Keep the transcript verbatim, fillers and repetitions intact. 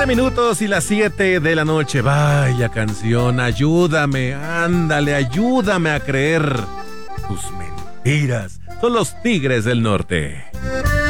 treinta minutos y las siete de la noche. Vaya canción, ayúdame, ándale, ayúdame a creer tus mentiras. Son los Tigres del Norte.